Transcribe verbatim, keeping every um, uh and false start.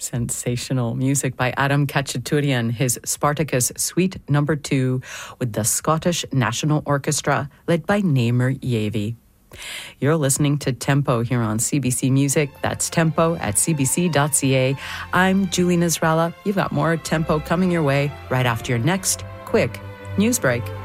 Sensational music by Adam Khachaturian, his Spartacus Suite Number Two with the Scottish National Orchestra, led by Namer Yavey. You're listening to Tempo here on C B C Music. That's tempo at c b c dot c a. I'm Julie Nasrallah. You've got more Tempo coming your way right after your next quick news break.